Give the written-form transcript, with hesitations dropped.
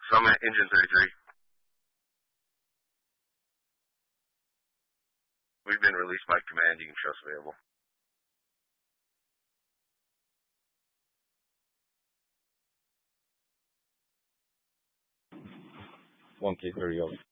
So I'm at engine 33. We've been released by command. You can show us available. 1K30 over.